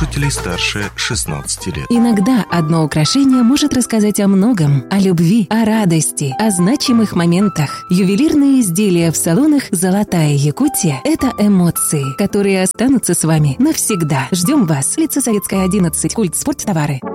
слушателей старше 16 лет. Иногда одно украшение может рассказать о многом: о любви, о радости, о значимых моментах. Ювелирные изделия в салонах «Золотая Якутия» — это эмоции, которые останутся с вами навсегда. Ждем вас. Улица Советская, 11, Культ Спорттовары.